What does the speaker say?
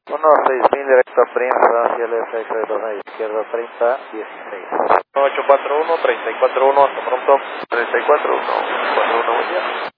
16.000 directo a Prince hacia el FX de 2 izquierda 30, 16. 841, 341, hasta pronto. 341, 41, buen día.